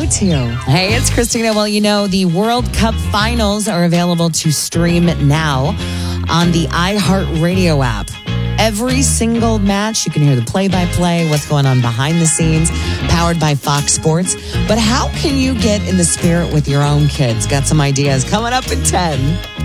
go-to. Hey, it's Christina. Well, the World Cup finals are available to stream now on the iHeartRadio app. Every single match, you can hear the play-by-play, what's going on behind the scenes, powered by Fox Sports. But how can you get in the spirit with your own kids? Got some ideas coming up at 10.